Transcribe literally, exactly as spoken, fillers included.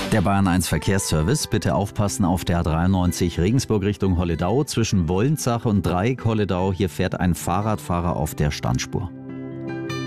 Der Bayern eins Verkehrsservice, bitte aufpassen auf der A dreiundneunzig Regensburg Richtung Holledau zwischen Wollentzach und Dreieck Holledau. Hier fährt ein Fahrradfahrer auf der Standspur.